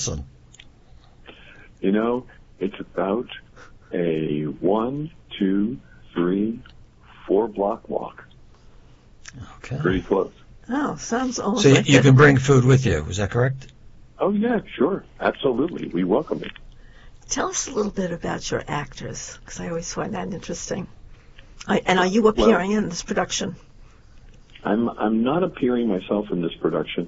You know, it's about a 1, 2, 3, 4 block walk. Okay. Pretty close. Oh, sounds almost So like you can bring food with you, is that correct? Oh, yeah, sure. Absolutely. We welcome it. Tell us a little bit about your actors, because I always find that interesting. And are you appearing in this production? I'm not appearing myself in this production.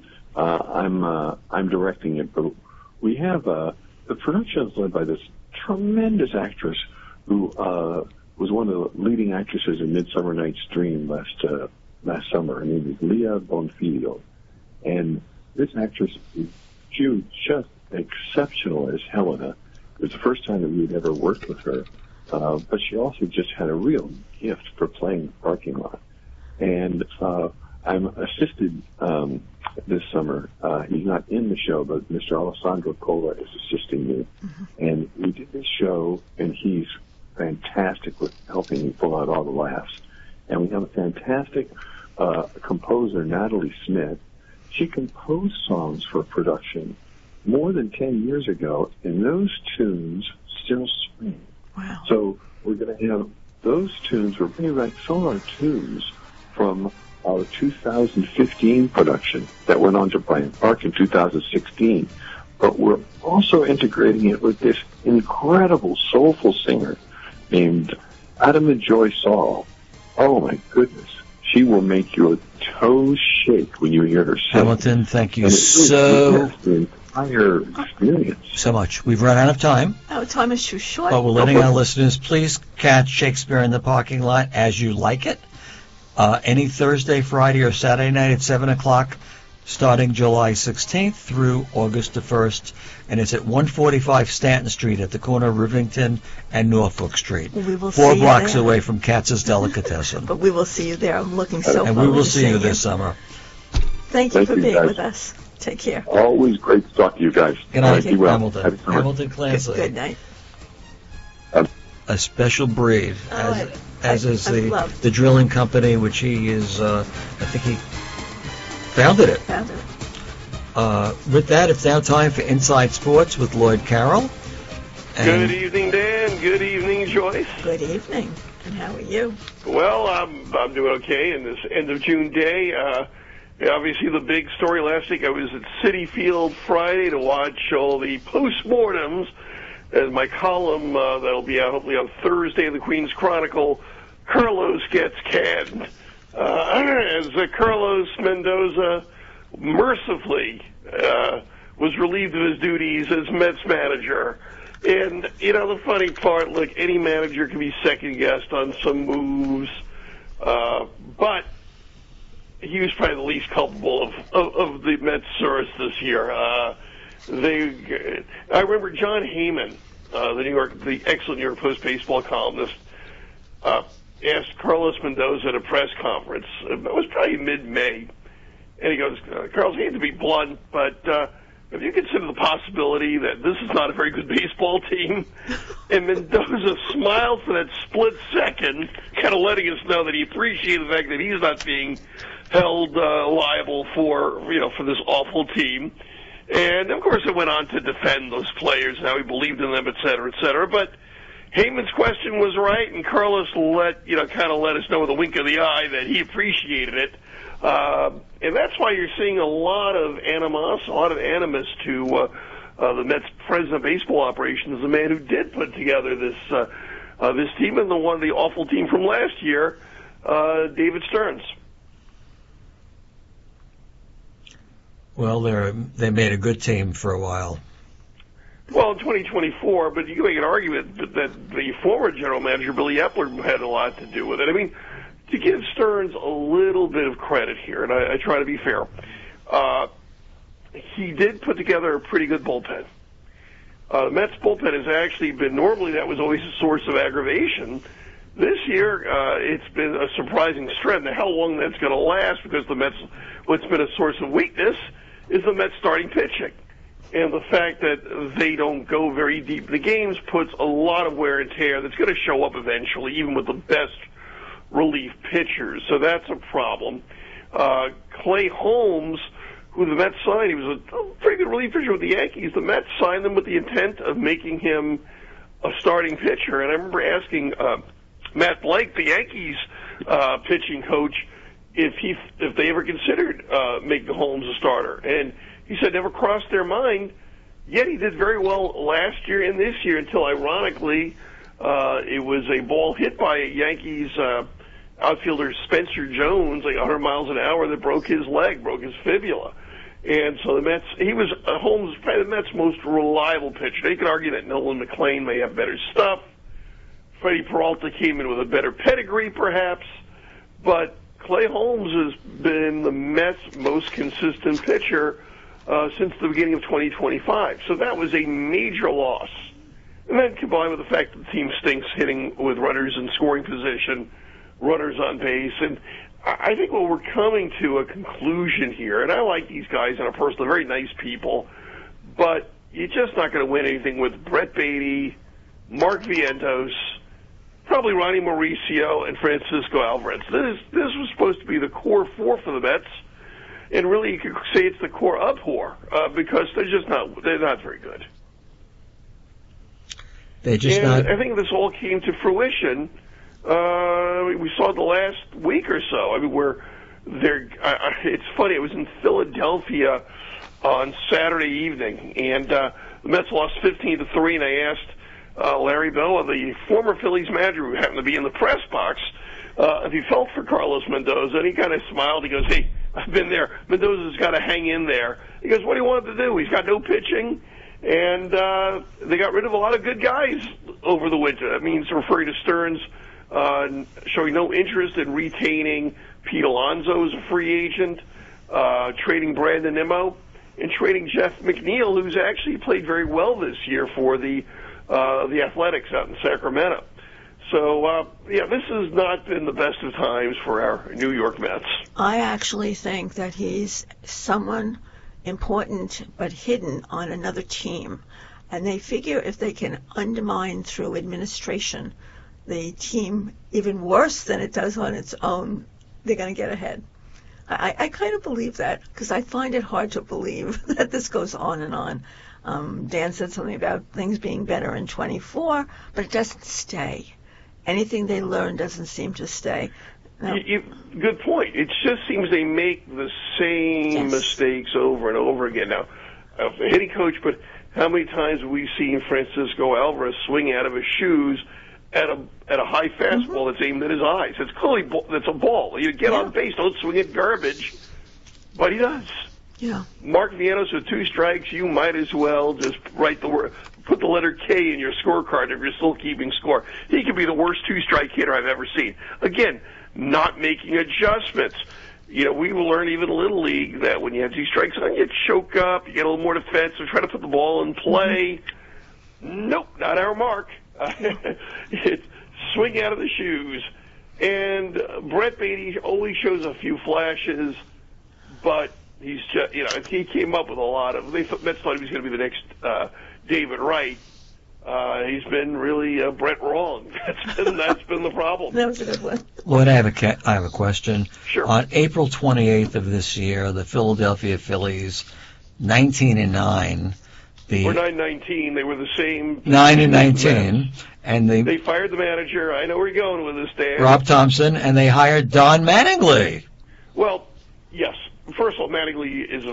I'm directing it, but we have the production is led by this tremendous actress who was one of the leading actresses in Midsummer Night's Dream last summer. Her name is Leah Bonfiglio, and this actress is just exceptional as Helena. It was the first time that we had ever worked with her, but she also just had a real gift for playing the parking lot. And I'm assisted this summer. He's not in the show, but Mr. Alessandro Cola is assisting me. Mm-hmm. And we did this show, and he's fantastic with helping me pull out all the laughs. And we have a fantastic composer, Natalie Smith. She composed songs for production more than 10 years ago, and those tunes still swing. Wow. So we're going to have those tunes. We're bringing back some of our tunes from our 2015 production that went on to Bryant Park in 2016. But we're also integrating it with this incredible soulful singer named Adama Joy Saul. Oh, my goodness. She will make your toes shake when you hear her sing. Hamilton, thank you the entire experience. So much. We've run out of time. Oh, time is too short. But we're letting our listeners please catch Shakespeare in the Parking Lot as you like it. Any Thursday, Friday, or Saturday night at 7 o'clock, starting July 16th through August the 1st. And it's at 145 Stanton Street at the corner of Rivington and Norfolk Street. We will 4 see blocks you there. away from Katz's Delicatessen. But we will see you there. I'm looking so And forward we will to see you seeing this summer. Thank you for being guys. with us. Take care. Always great to talk to you guys. Good night, Be well. Hamilton. Happy summer. Hamilton Clancy. Good night. A special breed, as is the drilling company, which he is, I think he founded it. With that, it's now time for Inside Sports with Lloyd Carroll. Good evening, Dan. Good evening, Joyce. Good evening. And how are you? Well, I'm doing okay in this end of June day. Obviously, the big story last week, I was at Citi Field Friday to watch all the postmortems. As my column that'll be out hopefully on Thursday in the Queen's Chronicle, Carlos gets canned. As Carlos Mendoza mercifully was relieved of his duties as Mets manager. And, you know, the funny part, look, any manager can be second-guessed on some moves, but he was probably the least culpable of the Mets' source this year. I remember John Heyman, the excellent New York Post baseball columnist, asked Carlos Mendoza at a press conference. It was probably mid-May, and he goes, "Carlos, I hate to be blunt, but have you considered the possibility that this is not a very good baseball team?" And Mendoza smiled for that split second, kind of letting us know that he appreciated the fact that he's not being held liable for this awful team. And, of course, it went on to defend those players, how he believed in them, et cetera, et cetera. But Heyman's question was right, and Carlos kind of let us know with a wink of the eye that he appreciated it. And that's why you're seeing a lot of animus to the Mets president of baseball operations, the man who did put together this team and the awful team from last year, David Stearns. Well, they made a good team for a while. Well, in 2024, but you can make an argument that the former general manager, Billy Epler, had a lot to do with it. I mean, to give Stearns a little bit of credit here, and I try to be fair, he did put together a pretty good bullpen. The Mets bullpen has actually been, normally that was always a source of aggravation. This year, it's been a surprising strength. Now, how long that's going to last, because the Mets, what's been a source of weakness is the Mets starting pitching. And the fact that they don't go very deep in the games puts a lot of wear and tear that's going to show up eventually, even with the best relief pitchers. So that's a problem. Clay Holmes, who the Mets signed. He was a pretty good relief pitcher with the Yankees. The Mets signed him with the intent of making him a starting pitcher. And I remember asking Matt Blake, the Yankees pitching coach, if they ever considered making Holmes a starter. And he said never crossed their mind. Yet he did very well last year and this year until, ironically, it was a ball hit by a Yankees outfielder Spencer Jones, like 100 miles an hour, that broke his leg, broke his fibula. And so the Mets, he was Holmes, probably the Mets' most reliable pitcher. You could argue that Nolan McLean may have better stuff. Freddie Peralta came in with a better pedigree, perhaps. But Clay Holmes has been the Mets' most consistent pitcher since the beginning of 2025. So that was a major loss. And then combined with the fact that the team stinks hitting with runners in scoring position, runners on base. And I think what we're coming to a conclusion here, and I like these guys on a personal, very nice people, but you're just not going to win anything with Brett Beatty, Mark Vientos, probably Ronnie Mauricio, and Francisco Alvarez. This was supposed to be the core four for the Mets, and really you could say it's the core abhor because they're not very good. I think this all came to fruition. We saw it the last week or so. I mean, it's funny. I was in Philadelphia on Saturday evening, and the Mets lost 15-3. And I asked Larry Bowa, the former Phillies manager, who happened to be in the press box, if he felt for Carlos Mendoza. And he kind of smiled. He goes, "Hey, I've been there. Mendoza's got to hang in there." He goes, "What do you want him to do? He's got no pitching." And they got rid of a lot of good guys over the winter. That means referring to Stearns showing no interest in retaining Pete Alonso as a free agent, trading Brandon Nimmo, and trading Jeff McNeil, who's actually played very well this year for the Athletics out in Sacramento. So, this has not been the best of times for our New York Mets. I actually think that he's someone important but hidden on another team. And they figure if they can undermine through administration the team even worse than it does on its own, they're going to get ahead. I kind of believe that because I find it hard to believe that this goes on and on. Dan said something about things being better in 24, but it doesn't stay. Anything they learn doesn't seem to stay. No. Good point. It just seems they make the same mistakes over and over again. Now, a hitting coach, but how many times have we seen Francisco Alvarez swing out of his shoes at a high fastball that's aimed at his eyes? It's clearly that's a ball. You get on base, don't swing at garbage, but he does. Yeah. Mark Vientos with 2 strikes, you might as well just put the letter K in your scorecard if you're still keeping score. He could be the worst 2-strike hitter I've ever seen. Again, not making adjustments. We learn even Little League that when you have 2 strikes on, you choke up, you get a little more defensive, try to put the ball in play. Nope, not our Mark. It's swing out of the shoes. And Brett Beatty only shows a few flashes, but he's just, he came up with a lot of, Mets thought he was going to be the next David Wright. He's been really Brett wrong. That's been the problem. That was a good one. Lloyd, I have a question. Sure. On April 28th of this year, the Philadelphia Phillies, 19-9. We're 9-19. They were the same. 9-19, and they fired the manager. I know where you're going with this, Dan. Rob Thompson, and they hired Don Mattingly. Well, yes. First of all, Mattingly is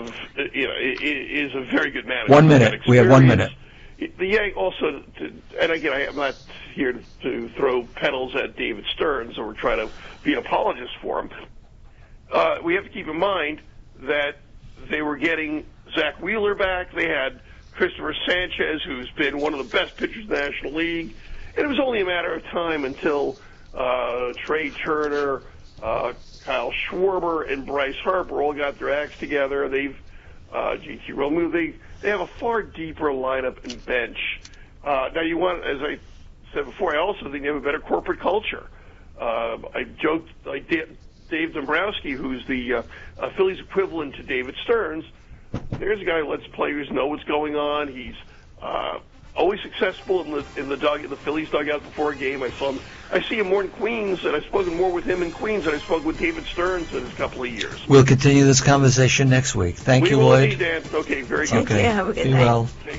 a very good manager. 1 minute. We have 1 minute. Also, and again, I'm not here to throw petals at David Stearns or try to be an apologist for him. We have to keep in mind that they were getting Zach Wheeler back. They had Christopher Sanchez, who's been one of the best pitchers in the National League. And it was only a matter of time until Trey Turner, Kyle Schwarber, and Bryce Harper all got their acts together. They've JT Realmuto. They have a far deeper lineup and bench. Now, you want, as I said before, I also think they have a better corporate culture. I joked, like Dave Dombrowski, who's the Phillies equivalent to David Stearns. There's a guy who lets players know what's going on. He's always accessible in the Phillies dugout before a game. I see him more in Queens, and I've spoken more with him in Queens than I spoke with David Stearns in a couple of years. We'll continue this conversation next week. Thank you, Lloyd. We will indeed, Dan. Okay, very good. Okay, have a good night. Be well. Okay.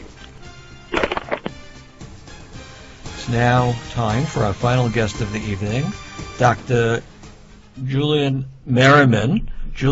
It's now time for our final guest of the evening, Dr. Julia Merriman.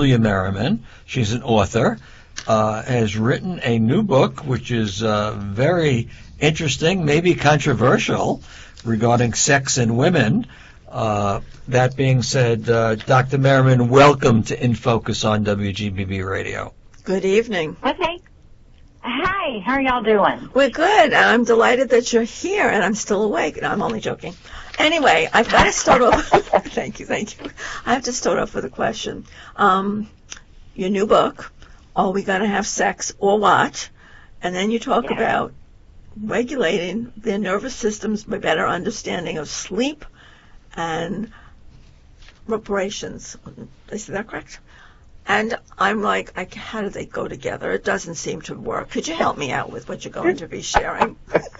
She's an author, has written a new book, which is very interesting, maybe controversial, regarding sex and women. That being said, Dr. Merriman, welcome to In Focus on WGBB Radio. Good evening. Okay. Hi, how are y'all doing? We're good. I'm delighted that you're here, and I'm still awake. No, I'm only joking. Anyway, I've got to start off. Thank you. I have to start off with a question. Your new book, Are We Gonna Have Sex or What? And then you talk about regulating their nervous systems by better understanding of sleep and reparations. Is that correct? And I'm like, how do they go together? It doesn't seem to work. Could you help me out with what you're going to be sharing?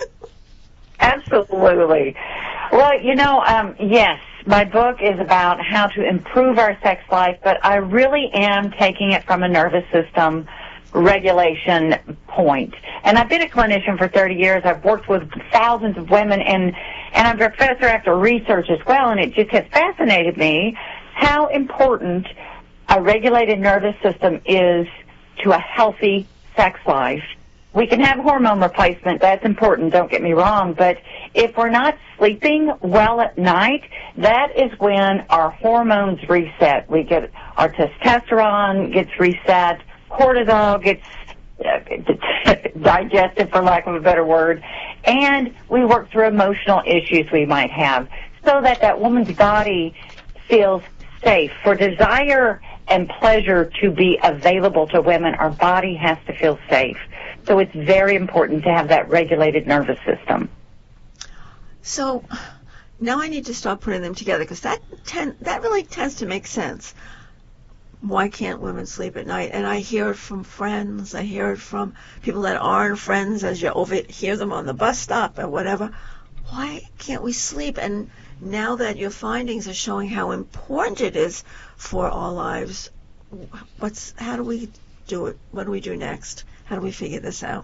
Absolutely. Well, yes, my book is about how to improve our sex life, but I really am taking it from a nervous system regulation point. And I've been a clinician for 30 years. I've worked with thousands of women, and I'm a professor after research as well, and it just has fascinated me how important a regulated nervous system is to a healthy sex life. We can have hormone replacement. That's important, don't get me wrong. But if we're not sleeping well at night, that is when our hormones reset. We get our testosterone gets reset, cortisol gets digested, for lack of a better word, and we work through emotional issues we might have so that woman's body feels safe. For desire and pleasure to be available to women, our body has to feel safe. So it's very important to have that regulated nervous system. So now I need to start putting them together, because that really tends to make sense. Why can't women sleep at night? And I hear it from friends. I hear it from people that aren't friends as you overhear them on the bus stop or whatever. Why can't we sleep? And now that your findings are showing how important it is for our lives, how do we do it? What do we do next? How do we figure this out?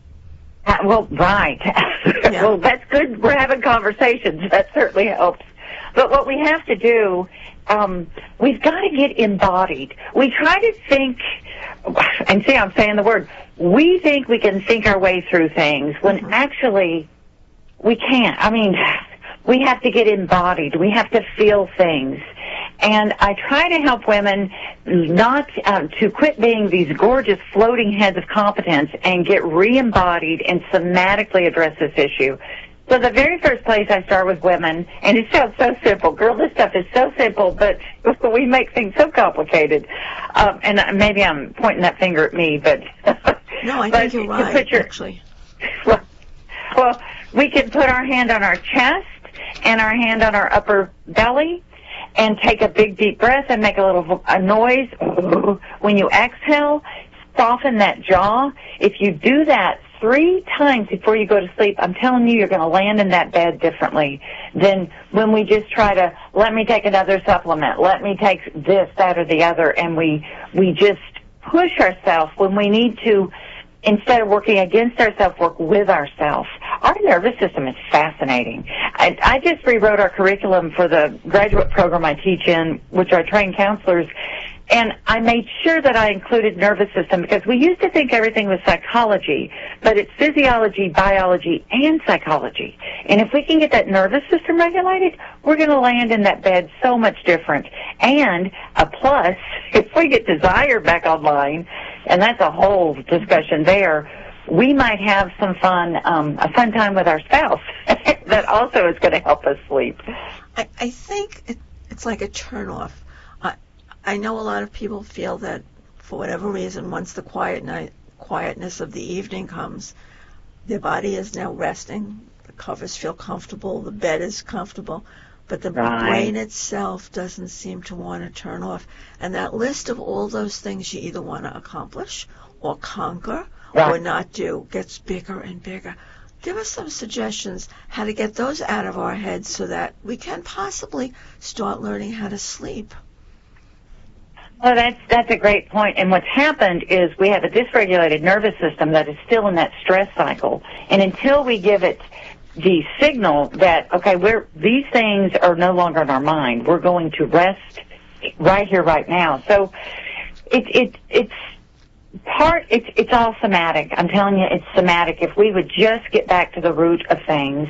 Right. Yeah. Well, that's good. We're having conversations. That certainly helps. But what we have to do, we've got to get embodied. We try to think, and see, I'm saying the word, we think we can think our way through things when actually we can't. I mean, we have to get embodied. We have to feel things. And I try to help women not to quit being these gorgeous floating heads of competence and get re-embodied and somatically address this issue. So the very first place I start with women, and it sounds so simple. Girl, this stuff is so simple, but we make things so complicated. And maybe I'm pointing that finger at me, but... No, I think you're right, actually. Well, we can put our hand on our chest and our hand on our upper belly and take a big deep breath and make a noise. When you exhale, soften that jaw. If you do that 3 times before you go to sleep, I'm telling you, you're going to land in that bed differently than when we just try to, let me take another supplement, let me take this, that, or the other, and we just push ourselves when we need to, instead of working against ourselves, work with ourselves. Our nervous system is fascinating. I just rewrote our curriculum for the graduate program I teach in, which are trained counselors, and I made sure that I included nervous system because we used to think everything was psychology, but it's physiology, biology, and psychology. And if we can get that nervous system regulated, we're going to land in that bed so much different. And a plus, if we get desire back online, and that's a whole discussion there, we might have some fun, a fun time with our spouse that also is going to help us sleep. I think it's like a turnoff. I know a lot of people feel that for whatever reason, once the quietness of the evening comes, their body is now resting, the covers feel comfortable, the bed is comfortable, but the brain itself doesn't seem to want to turn off. And that list of all those things you either want to accomplish or conquer or not do gets bigger and bigger. Give us some suggestions how to get those out of our heads so that we can possibly start learning how to sleep. Well, that's a great point. And what's happened is we have a dysregulated nervous system that is still in that stress cycle. And until we give it the signal that, okay, these things are no longer in our mind, we're going to rest right here, right now. So it's all somatic. I'm telling you, it's somatic. If we would just get back to the root of things,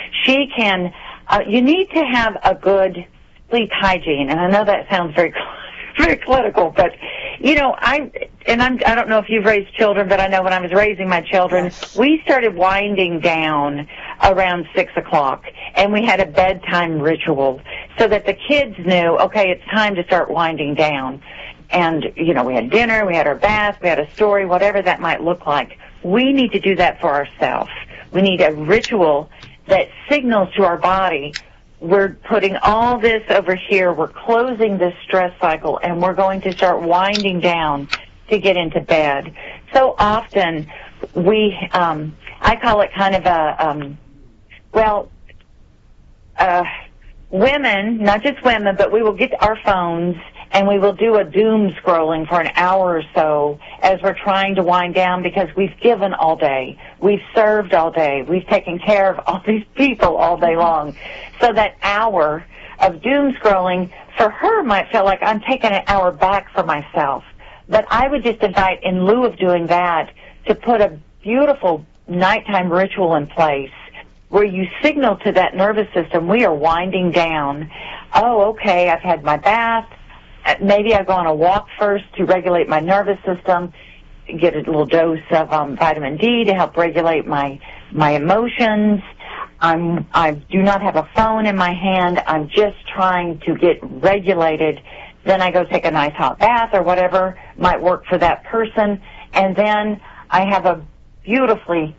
you need to have a good sleep hygiene. And I know that sounds very clinical, but I don't know if you've raised children, but I know when I was raising my children, yes, we started winding down around 6 o'clock, and we had a bedtime ritual so that the kids knew, okay, it's time to start winding down. And, we had dinner, we had our bath, we had a story, whatever that might look like. We need to do that for ourselves. We need a ritual that signals to our body, we're putting all this over here, we're closing this stress cycle, and we're going to start winding down to get into bed. So often I call it kind of women, not just women, but we will get our phones and we will do a doom scrolling for an hour or so as we're trying to wind down because we've given all day. We've served all day. We've taken care of all these people all day long. So that hour of doom scrolling for her might feel like I'm taking an hour back for myself. But I would just invite, in lieu of doing that, to put a beautiful nighttime ritual in place where you signal to that nervous system, we are winding down. Oh, okay, I've had my bath. Maybe I go on a walk first to regulate my nervous system, get a little dose of vitamin D to help regulate my emotions. I do not have a phone in my hand. I'm just trying to get regulated. Then I go take a nice hot bath or whatever might work for that person. And then I have a beautifully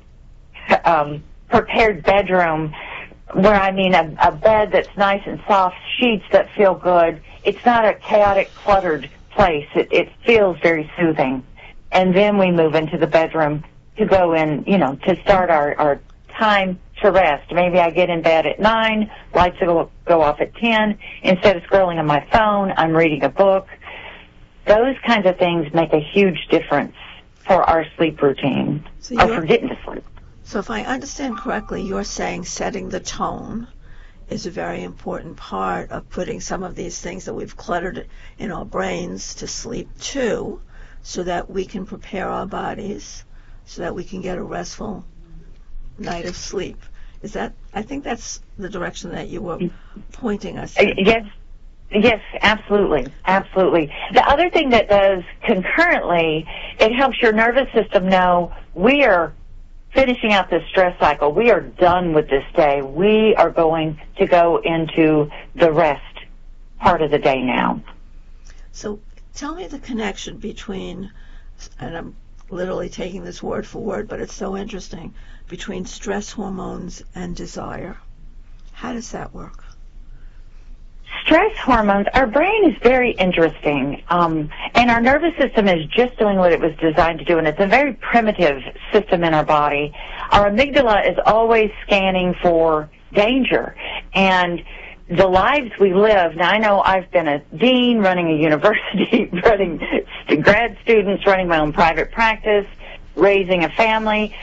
prepared bedroom where a bed that's nice and soft, sheets that feel good. It's not a chaotic, cluttered place. It feels very soothing. And then we move into the bedroom to go in, to start our time to rest. Maybe I get in bed at 9, lights will go off at 10. Instead of scrolling on my phone, I'm reading a book. Those kinds of things make a huge difference for our sleep routine, or for getting to sleep. So if I understand correctly, you're saying setting the tone is a very important part of putting some of these things that we've cluttered in our brains to sleep too, so that we can prepare our bodies, so that we can get a restful night of sleep. I think that's the direction that you were pointing us in. Yes, absolutely. The other thing that does concurrently, it helps your nervous system know we are finishing out this stress cycle. We are done with this day. We are going to go into the rest part of the day now. So tell me the connection between, and I'm literally taking this word for word, but it's so interesting, between stress hormones and desire. How does that work? Stress hormones, our brain is very interesting, and our nervous system is just doing what it was designed to do, and it's a very primitive system in our body. Our amygdala is always scanning for danger, and the lives we live, now I know I've been a dean, running a university, running grad students, running my own private practice, raising a family.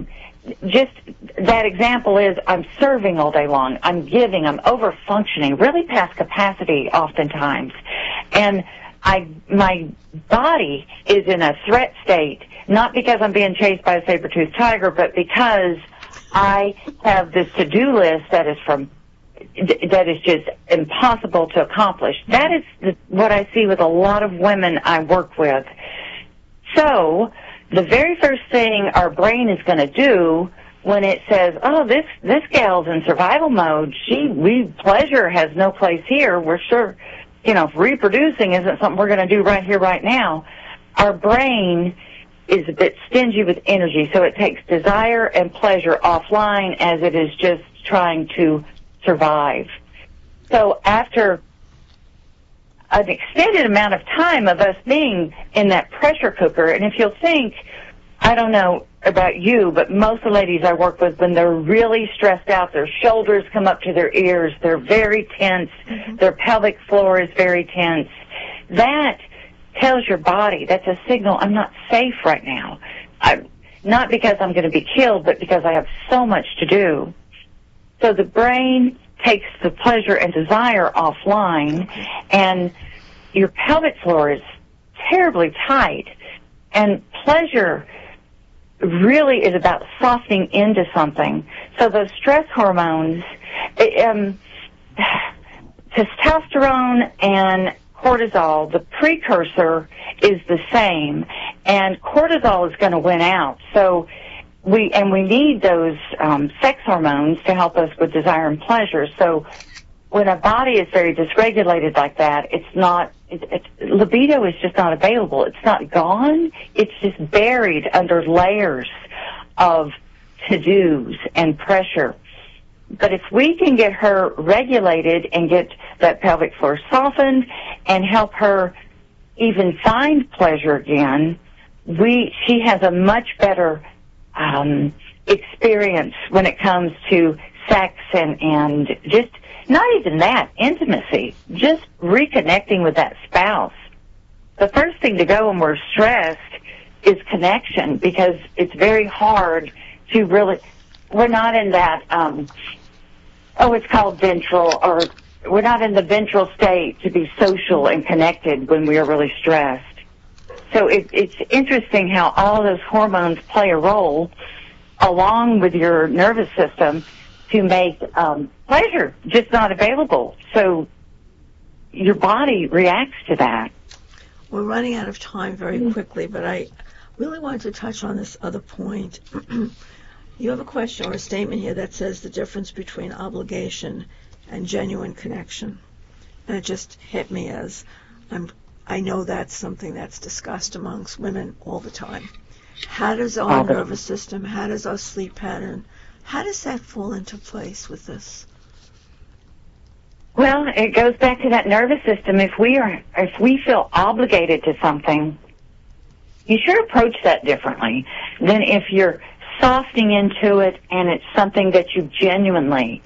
That example is I'm serving all day long. I'm giving. I'm over-functioning, really past capacity oftentimes. And my body is in a threat state, not because I'm being chased by a saber-toothed tiger, but because I have this to-do list that is just impossible to accomplish. That is what I see with a lot of women I work with. So the very first thing our brain is going to do when it says, oh, this gal's in survival mode, pleasure has no place here, we're sure, if reproducing isn't something we're going to do right here, right now, our brain is a bit stingy with energy, so it takes desire and pleasure offline as it is just trying to survive. So after an extended amount of time of us being in that pressure cooker, and if you'll think, I don't know about you, but most of the ladies I work with, when they're really stressed out, their shoulders come up to their ears, they're very tense, their pelvic floor is very tense. That tells your body, that's a signal, I'm not safe right now. Not because I'm going to be killed, but because I have so much to do. So the brain takes the pleasure and desire offline, and your pelvic floor is terribly tight. And pleasure really is about softening into something. So those stress hormones, testosterone and cortisol, the precursor is the same, and cortisol is going to win out. So we need those sex hormones to help us with desire and pleasure. So when a body is very dysregulated like that, libido is just not available. It's not gone. It's just buried under layers of to-dos and pressure. But if we can get her regulated and get that pelvic floor softened and help her even find pleasure again, she has a much better experience when it comes to sex and just not even that, intimacy, just reconnecting with that spouse. The first thing to go when we're stressed is connection, because it's very hard to really, we're not in that, it's called ventral, or we're not in the ventral state to be social and connected when we are really stressed. So it's interesting how all those hormones play a role along with your nervous system to make pleasure just not available. So your body reacts to that. We're running out of time very quickly, but I really wanted to touch on this other point. You have a question or a statement here that says the difference between obligation and genuine connection. And it just hit me as I know that's something that's discussed amongst women all the time. How does our nervous system, how does our sleep pattern, how does that fall into place with this? Well, it goes back to that nervous system. If we feel obligated to something, you should approach that differently than if you're softening into it and it's something that you genuinely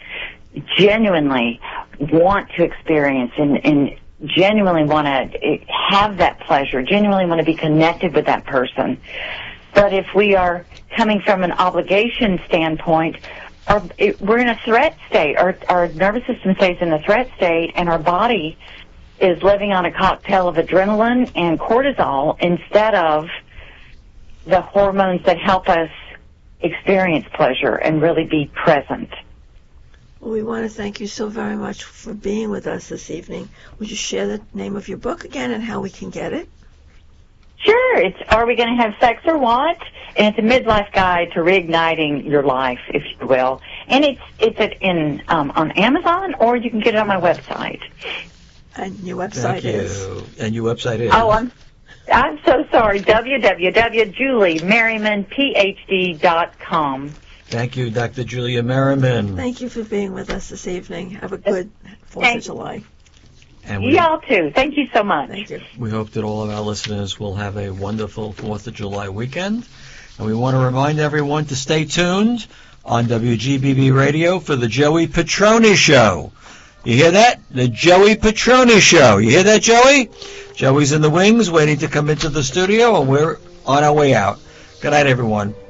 want to experience and genuinely want to have that pleasure, genuinely want to be connected with that person. But if we are coming from an obligation standpoint, we're in a threat state. Our nervous system stays in a threat state, and our body is living on a cocktail of adrenaline and cortisol instead of the hormones that help us experience pleasure and really be present. Well, we want to thank you so very much for being with us this evening. Would you share the name of your book again and how we can get it? Sure. It's Are We Going to Have Sex or What? And it's a midlife guide to reigniting your life, if you will. And it's on Amazon, or you can get it on my website. And your website is? And your website is? Oh, I'm so sorry. www.juliemerrimanphd.com. Thank you, Dr. Julia Merriman. Thank you for being with us this evening. Have a good 4th of July. And y'all too. Thank you so much. Thank you. We hope that all of our listeners will have a wonderful 4th of July weekend. And we want to remind everyone to stay tuned on WGBB Radio for the Joey Petroni Show. You hear that? The Joey Petroni Show. You hear that, Joey? Joey's in the wings waiting to come into the studio, and we're on our way out. Good night, everyone.